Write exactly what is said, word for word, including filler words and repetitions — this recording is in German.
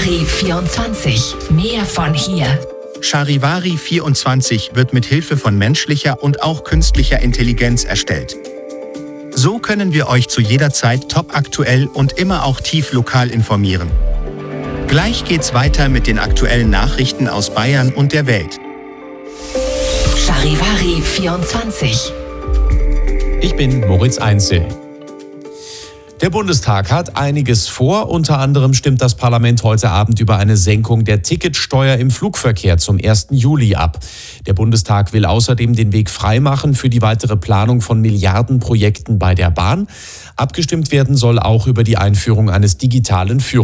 Charivari vierundzwanzig. Mehr von hier. Charivari vierundzwanzig wird mit Hilfe von menschlicher und auch künstlicher Intelligenz erstellt. So können wir euch zu jeder Zeit topaktuell und immer auch tief lokal informieren. Gleich geht's weiter mit den aktuellen Nachrichten aus Bayern und der Welt. Charivari vierundzwanzig. Ich bin Moritz Einzel. Der Bundestag hat einiges vor. Unter anderem stimmt das Parlament heute Abend über eine Senkung der Ticketsteuer im Flugverkehr zum ersten Juli ab. Der Bundestag will außerdem den Weg freimachen für die weitere Planung von Milliardenprojekten bei der Bahn. Abgestimmt werden soll auch über die Einführung eines digitalen Führungssystems.